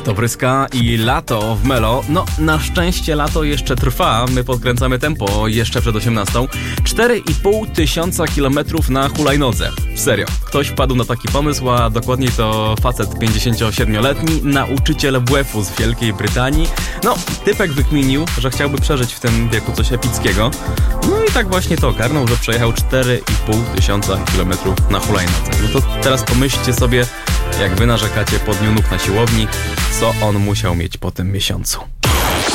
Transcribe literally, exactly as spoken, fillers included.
To Bryska i lato w Melo. No, na szczęście lato jeszcze trwa. My podkręcamy tempo jeszcze przed osiemnastą. cztery i pół tysiąca kilometrów na hulajnodze. Serio. Ktoś wpadł na taki pomysł, a dokładniej to facet pięćdziesięciosiedmioletni, nauczyciel W F-u z Wielkiej Brytanii. No, typek wykminił, że chciałby przeżyć w tym wieku coś epickiego. No i tak właśnie to ogarnął, że przejechał cztery i pół tysiąca kilometrów na hulajnodze. No to teraz pomyślcie sobie, jak wy narzekacie po dniu nóg na siłowni, co on musiał mieć po tym miesiącu.